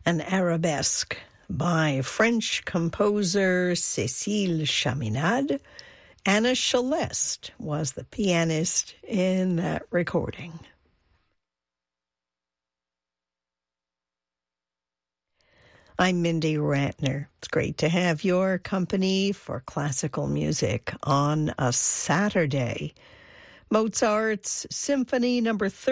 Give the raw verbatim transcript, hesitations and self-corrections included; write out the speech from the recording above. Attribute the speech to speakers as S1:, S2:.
S1: an arabesque by French composer Cécile Chaminade. Anna Celeste was the pianist in that recording. I'm Mindy Ratner. It's great to have your company for classical music on a Saturday. Mozart's Symphony Number thirty